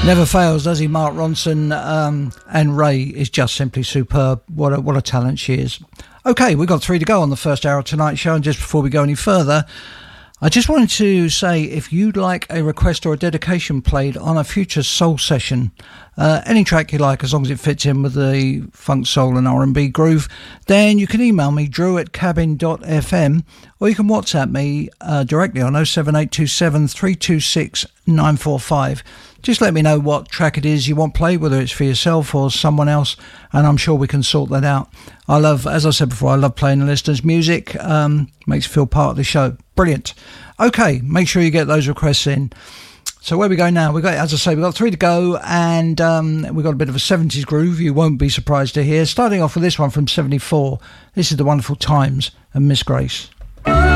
Never fails, does he? Mark Ronson, and Ray is just simply superb. What a talent she is. Okay, we've got 3 to go on the first hour of tonight's show, and just before we go any further, I just wanted to say, if you'd like a request or a dedication played on a future soul session, any track you like, as long as it fits in with the funk, soul and R&B groove, then you can email me, drew@cabin.fm, or you can WhatsApp me directly on 07827 326 945. Just let me know what track it is you want played, whether it's for yourself or someone else, and I'm sure we can sort that out. I love, as I said before, I love playing the listeners' music. Makes you feel part of the show. Brilliant. Okay, make sure you get those requests in. So where we go now, we've got, as I say, we've got 3 to go, and we've got a bit of a 70s groove you won't be surprised to hear. Starting off with this one from 74. This is The Wonderful Times and Miss Grace.